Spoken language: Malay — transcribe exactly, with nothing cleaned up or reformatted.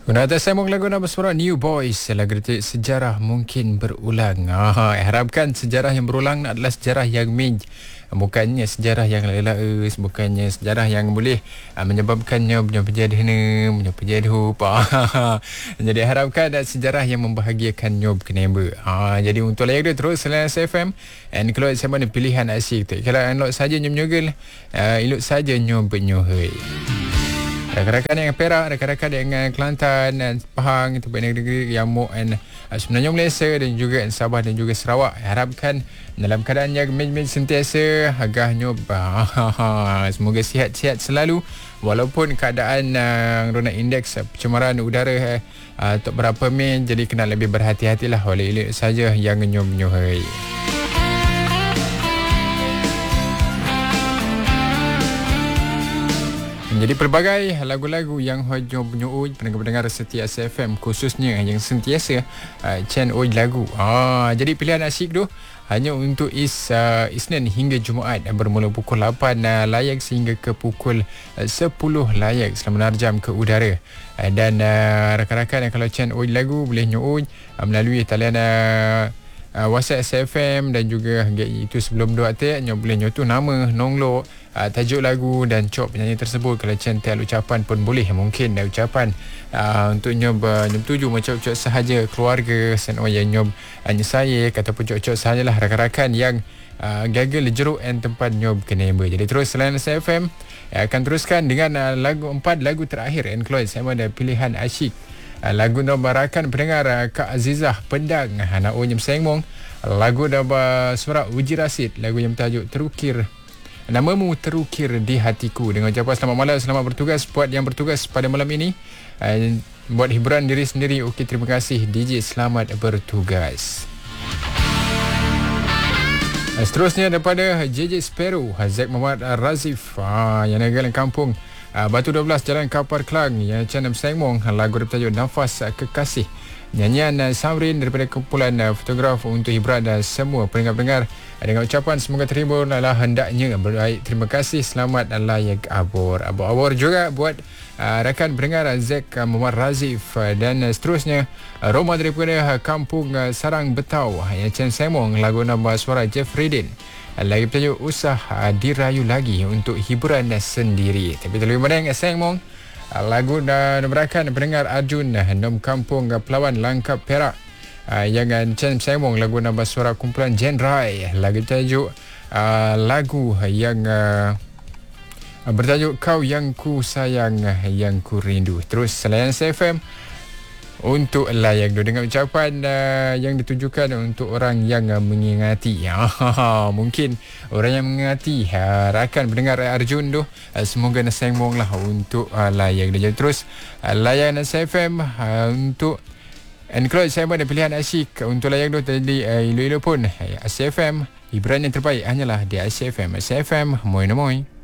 Guna atas sambung lagu nama suara New Boys. Lagu detik sejarah mungkin berulang. Ah, harapkan sejarah yang berulang adalah sejarah yang mej. Bukannya sejarah yang laus, bukannya sejarah yang boleh uh, menyebabkannya menjadi hena, menjadi hup. Jadi harapkan ada sejarah yang membahagiakan nyob kenapa. Ha, jadi untuk layak dia terus selain S F M and kalau sama ada pilihan asyik tu. Kalau elok saja nyob nyogel, uh, elok saja nyob nyohoi. Rakan-rakan yang Perak, rakan-rakan yang Kelantan dan Pahang, itu banyak negeri yang Yamuk dan uh, sebenarnya Malaysia dan juga Sabah dan juga Sarawak. Harapkan dalam keadaan yang mej-mej sentiasa agak nyoba. Semoga sihat-sihat selalu walaupun keadaan uh, rona indeks uh, pencemaran udara uh, tak berapa mej, jadi kena lebih berhati-hatilah oleh elok saja yang nyob-nyohai. Jadi pelbagai lagu-lagu yang hojo menyuuj pendengar-pendengar setia S F M khususnya yang sentiasa uh, Chan Oi lagu. Ah, jadi pilihan asyik tu hanya untuk is uh, Isnin hingga Jumaat bermula pukul lapan uh, layak sehingga ke pukul uh, sepuluh layak selama enam jam ke udara. Uh, dan uh, rakan-rakan yang kalau Chan Oi lagu boleh nyuuj uh, melalui talian uh, Uh, WhatsApp S F M dan juga itu sebelum dua atik nyo boleh nyotu nama, nonglo, uh, tajuk lagu dan cop penyanyi tersebut. Kalau centel ucapan pun boleh, mungkin ada ucapan uh, untuk nyob uh, nyob tuju macam cop sahaja keluarga sen oh yang nyob uh, nyesai ataupun cop-cop sahajalah rakan-rakan yang uh, gagal jeruk and tempat nyob kenapa. Jadi terus selain S F M uh, akan teruskan dengan uh, lagu empat lagu terakhir and close sama ada pilihan asyik. Lagu nama rakan pendengar Kak Azizah Pendang anak Onyem Sengmong. Lagu nama suara Uji Rasid, lagu yang bertajuk Terukir Namamu Terukir di Hatiku. Dengan ucapan selamat malam, selamat bertugas buat yang bertugas pada malam ini. Buat hiburan diri sendiri. Okey, terima kasih D J, selamat bertugas. Seterusnya daripada J J Sparrow, Zack Muhammad Razif ah, yang negara kampung Uh, Batu dua belas Jalan Kapar Klang yang Chanam Sengmong. Lagu bertajuk Nafas Kekasih, nyanyian uh, Samrin daripada kumpulan uh, fotograf untuk hiburan dan uh, semua pendengar-pendengar uh, dengan ucapan semoga terhibur adalah hendaknya berbaik. Terima kasih, selamat dan layak abur. Abur-abur juga buat uh, rakan pendengar uh, Zack uh, Muhammad Razif uh, dan uh, seterusnya uh, Roma daripada uh, kampung uh, Sarang Betau uh, yang Chanam Sengmong. Lagu nama suara Jeff Redin, lagi bertajuk Usah Dirayu Lagi untuk hiburan sendiri. Tapi terlebih mana yang Sengmong, lagu dan berakan pendengar Arjun Nom Kampung Pelawan Langkap Perak yang Chan Sengmong. Lagu nama suara kumpulan Genrai, lagi bertajuk lagu yang bertajuk Kau Yang Ku Sayang Yang Ku Rindu. Terus selain S F M untuk layak tu dengan ucapan uh, yang ditujukan untuk orang yang uh, mengingati. Uh, mungkin orang yang mengingati uh, rakan pendengar Arjun tu, uh, semoga nasengmong lah untuk uh, layak dia. Terus uh, layan S F M uh, untuk enclose saya ada pilihan asyik untuk layak tu tadi uh, ilu-ilu pun uh, S F M hiburan yang terbaik hanyalah di S F M. S F M moi moi.